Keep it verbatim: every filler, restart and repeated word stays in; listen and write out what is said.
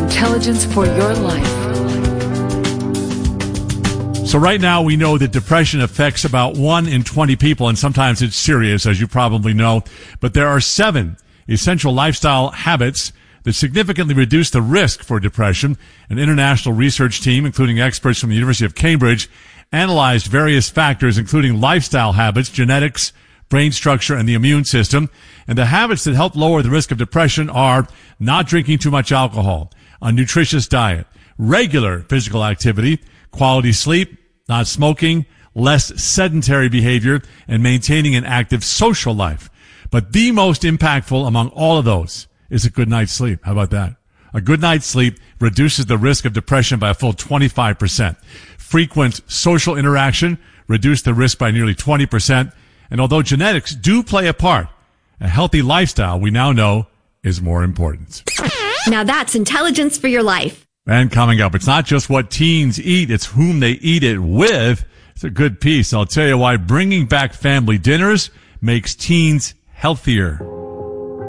Intelligence for your life. So right now we know that depression affects about one in twenty people, and sometimes it's serious, as you probably know. But there are seven essential lifestyle habits that significantly reduce the risk for depression. An international research team, including experts from the University of Cambridge, analyzed various factors, including lifestyle habits, genetics, brain structure, and the immune system. And the habits that help lower the risk of depression are not drinking too much alcohol, a nutritious diet, regular physical activity, quality sleep, not smoking, less sedentary behavior, and maintaining an active social life. But the most impactful among all of those is a good night's sleep. How about that? A good night's sleep reduces the risk of depression by a full twenty-five percent. Frequent social interaction reduced the risk by nearly twenty percent. And although genetics do play a part, a healthy lifestyle, we now know, is more important. Now that's intelligence for your life. And coming up, it's not just what teens eat, it's whom they eat it with. It's a good piece. I'll tell you why bringing back family dinners makes teens healthier.